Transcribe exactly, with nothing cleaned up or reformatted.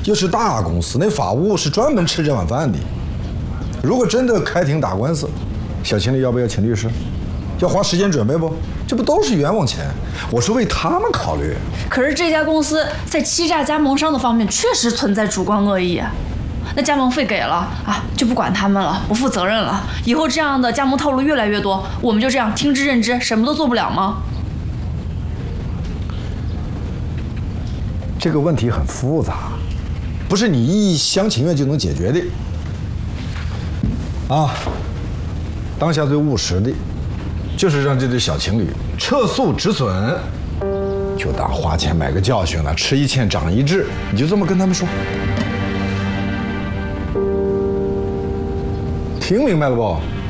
又是大公司，那法务是专门吃这碗饭的。如果真的开庭打官司，小情侣要不要请律师？要花时间准备不？这不都是冤枉钱？我是为他们考虑。 可是这家公司在欺诈加盟商的方面确实存在主观恶意。那加盟费给了啊，就不管他们了，不负责任了。以后这样的加盟套路越来越多，我们就这样听之任之，什么都做不了吗？ 这个问题很复杂，不是你一厢情愿就能解决的。啊，当下最务实的，就是让这对小情侣撤诉止损，就当花钱买个教训了，吃一堑长一智，你就这么跟他们说。听明白了不？